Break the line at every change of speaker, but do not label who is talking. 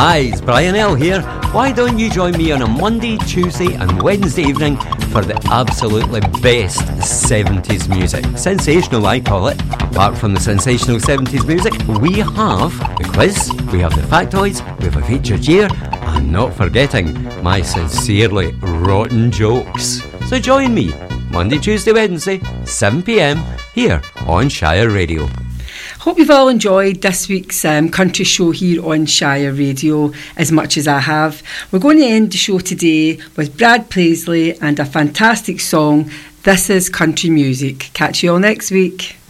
Hi, it's Brian L here. Why don't you join me on a Monday, Tuesday and Wednesday evening for the absolutely best 70s music. Sensational, I call it. Apart from the sensational 70s music, we have the quiz, we have the factoids, we have a featured year, and not forgetting my sincerely rotten jokes. So join me, Monday, Tuesday, Wednesday, 7pm, here on Shire Radio.
Hope you've all enjoyed this week's country show here on Shire Radio as much as I have. We're going to end the show today with Brad Paisley and a fantastic song, This Is Country Music. Catch you all next week.